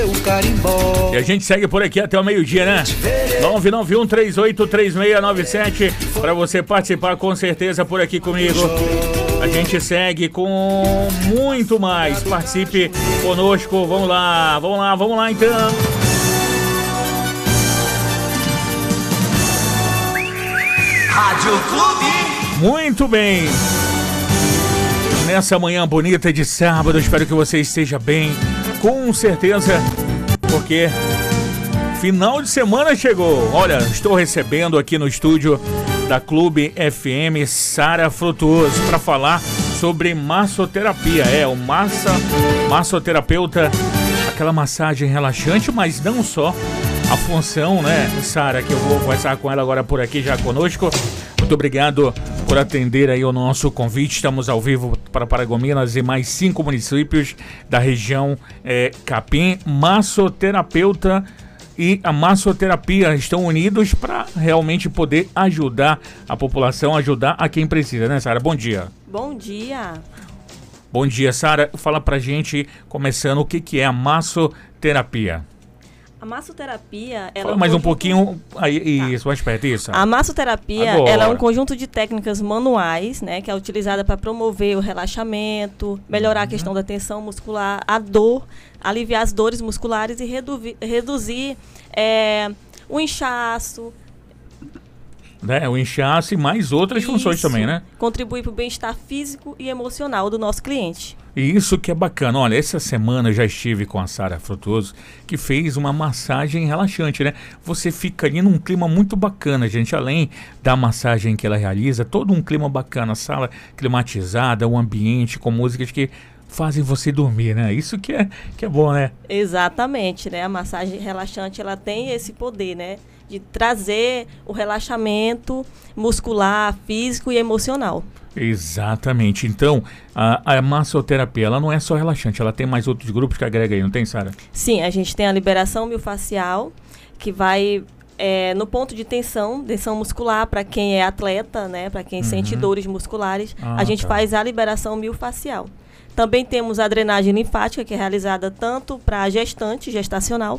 E a gente segue por aqui até o meio-dia, né? 991383697 para você participar com certeza por aqui comigo. A gente segue com muito mais. Participe conosco. Vamos lá então. Rádio Clube. Muito bem. Nessa manhã bonita de sábado, espero que você esteja bem, com certeza, porque final de semana chegou. Olha, estou recebendo aqui no estúdio da Clube FM Sara Frutuoso para falar sobre massoterapia. O massoterapeuta, aquela massagem relaxante, mas não só a função, né, Sara, que eu vou conversar com ela agora por aqui já conosco. Muito obrigado por atender aí o nosso convite. Estamos ao vivo para Paragominas e mais 5 municípios da região Capim. Massoterapeuta e a massoterapia estão unidos para realmente poder ajudar a população, ajudar a quem precisa, né, Sara? Bom dia. Bom dia. Bom dia, Sara. Fala pra gente, começando, o que é a massoterapia? A massoterapia... Fala mais um pouquinho, isso, mais perto, isso. A massoterapia, ela é um conjunto de técnicas manuais, né, que é utilizada para promover o relaxamento, melhorar a questão da tensão muscular, a dor, aliviar as dores musculares e reduzir o inchaço. O inchaço e mais outras funções também, né? Contribui para o bem-estar físico e emocional do nosso cliente. E isso que é bacana. Olha, essa semana eu já estive com a Sara Frutuoso, que fez uma massagem relaxante, né? Você fica ali num clima muito bacana, gente. Além da massagem que ela realiza, todo um clima bacana, sala climatizada, um ambiente com músicas que fazem você dormir, né? Isso que é bom, né? Exatamente, né? A massagem relaxante, ela tem esse poder, né? De trazer o relaxamento muscular, físico e emocional. Exatamente. Então, a massoterapia, ela não é só relaxante, ela tem mais outros grupos que agrega aí, não tem, Sara? Sim, a gente tem a liberação miofascial, que vai no ponto de tensão muscular para quem é atleta, né? Para quem sente dores musculares. A gente faz a liberação miofascial. Também temos a drenagem linfática, que é realizada tanto para gestacional,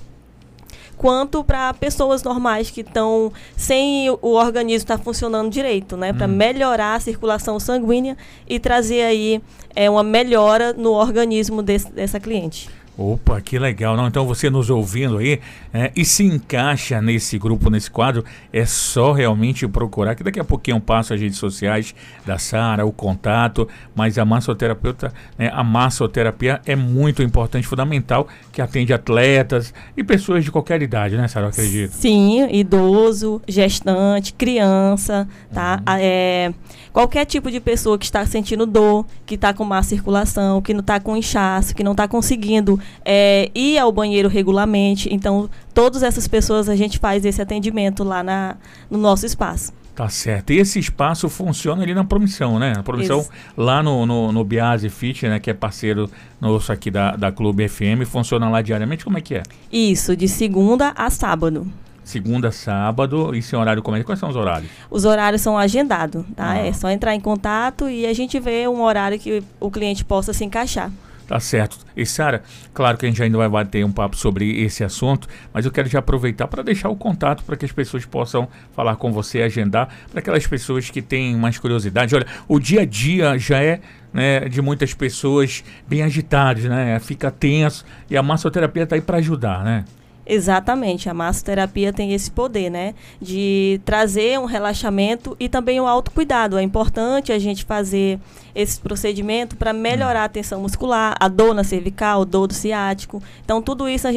quanto para pessoas normais que estão sem o organismo estar funcionando direito, né? Para melhorar a circulação sanguínea e trazer aí uma melhora no organismo dessa cliente. Opa, que legal, não? Então você nos ouvindo aí e se encaixa nesse grupo, nesse quadro, é só realmente procurar, que daqui a pouquinho eu passo as redes sociais da Sara, o contato, mas a massoterapeuta, a massoterapia é muito importante, fundamental, que atende atletas e pessoas de qualquer idade, né, Sara, eu acredito? Sim, idoso, gestante, criança, tá? Qualquer tipo de pessoa que está sentindo dor, que está com má circulação, que não está com inchaço, que não está conseguindo ir ao banheiro regularmente. Então, todas essas pessoas a gente faz esse atendimento lá no nosso espaço. Tá certo. E esse espaço funciona ali na Promissão, né? Na Promissão, lá no Biase Fit, né? Que é parceiro nosso aqui da Clube FM. Funciona lá diariamente? Como é que é? Isso, de segunda a sábado. Segunda a sábado, e sem horário comercial. Quais são os horários? Os horários são agendados, tá? É só entrar em contato e a gente vê um horário que o cliente possa se encaixar. Tá certo. E Sara, claro que a gente ainda vai bater um papo sobre esse assunto, mas eu quero já aproveitar para deixar o contato para que as pessoas possam falar com você, agendar, para aquelas pessoas que têm mais curiosidade. Olha, o dia a dia já é, né, de muitas pessoas bem agitadas, né? Fica tenso e a massoterapia está aí para ajudar, né? Exatamente, a massoterapia tem esse poder, né, de trazer um relaxamento e também um autocuidado. É importante a gente fazer esse procedimento para melhorar a tensão muscular, a dor na cervical, dor do ciático. Então, tudo isso a gente